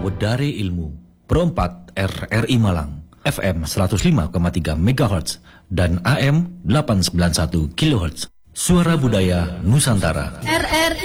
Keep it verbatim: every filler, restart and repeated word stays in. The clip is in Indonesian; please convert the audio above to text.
Wedare Ilmu, Pro empat R R I Malang, F M seratus lima koma tiga megahertz dan A M delapan ratus sembilan puluh satu kilohertz. Suara Budaya Nusantara. R R I